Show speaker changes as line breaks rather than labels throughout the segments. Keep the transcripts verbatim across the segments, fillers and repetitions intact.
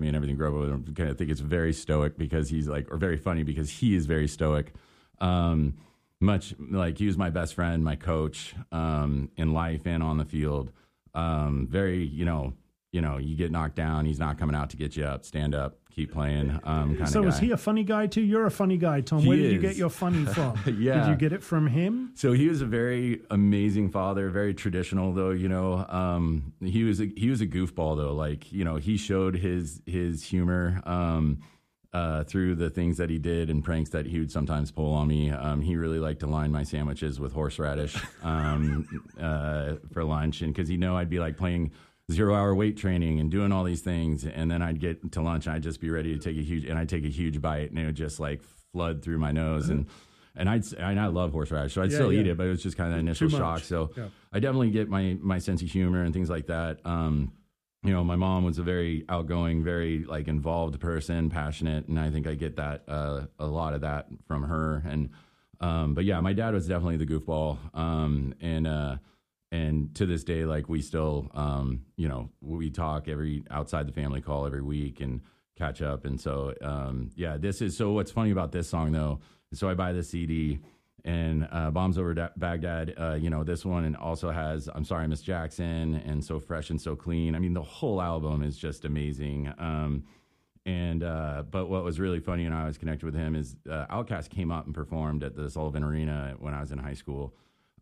and everything. Grew up with him. Kind of think it's very stoic because he's like, or very funny because he is very stoic. Um, much like he was my best friend, my coach, um, in life and on the field. Um, very, you know, you know, you get knocked down, he's not coming out to get you up. Stand up, keep playing. Um, kind
so
of
is
guy.
he a funny guy too? You're a funny guy, Tom.
He
Where did
is.
you get your funny from?
Yeah.
Did you get it from him?
So he was a very amazing father, very traditional though, you know. Um, he was a, he was a goofball though. Like, you know, he showed his his humor um, uh, through the things that he did and pranks that he would sometimes pull on me. Um, he really liked to line my sandwiches with horseradish um, uh, for lunch, and because he know I'd be like playing zero hour weight training and doing all these things, and then I'd get to lunch and I'd just be ready to take a huge and I'd take a huge bite and it would just like flood through my nose and and I'd and I love horseradish, so I'd
Yeah,
still
yeah.
eat it, but it was just kind of that initial
Too much.
shock. So
Yeah.
I definitely get my my sense of humor and things like that. Um, you know, my mom was a very outgoing, very like involved person, passionate, and I think I get that uh, a lot of that from her. And um, but yeah, my dad was definitely the goofball, um, and. Uh, And to this day, like we still, um, you know, we talk every outside the family call every week and catch up. And so, um, yeah, this is so. What's funny about this song though? So I buy the C D and uh, Bombs Over da- Baghdad. Uh, you know, this one and also has I'm Sorry, Miss Jackson and So Fresh and So Clean. I mean, the whole album is just amazing. Um, and uh, but what was really funny, and I was connected with him, is uh, Outkast came up and performed at the Sullivan Arena when I was in high school.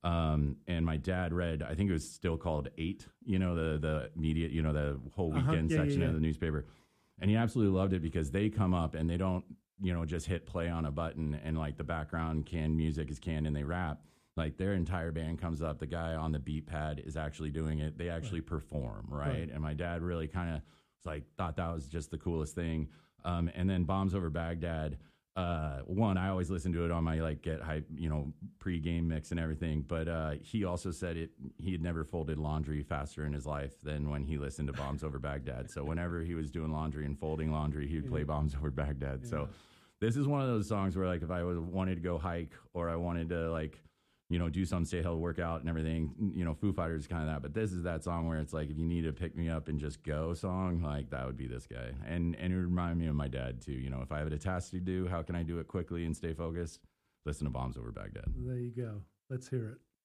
Um, and my dad read, I think it was still called Eight, you know, the, the media, you know, the whole
Uh-huh.
weekend
Yeah, yeah,
section
yeah.
of the newspaper. And he absolutely loved it because they come up and they don't, you know, just hit play on a button and like the background canned music is canned and they rap. Like their entire band comes up. The guy on the beat pad is actually doing it. They actually right. perform. Right? right. And my dad really kind of was like, thought that was just the coolest thing. Um, and then Bombs Over Baghdad. Uh, one, I always listen to it on my like get hype, you know, pre-game mix and everything. But uh, he also said it. He had never folded laundry faster in his life than when he listened to Bombs Over Baghdad. So whenever he was doing laundry and folding laundry, he would play Bombs Over Baghdad. Yeah. So this is one of those songs where like if I was wanted to go hike or I wanted to like, you know, do some stay hell workout and everything, you know, Foo Fighters is kind of that. But this is that song where it's like, if you need to pick me up and just go song, like that would be this guy. And and it would remind me of my dad too. You know, if I have a task to do, how can I do it quickly and stay focused? Listen to Bombs Over Baghdad.
There you go. Let's hear it.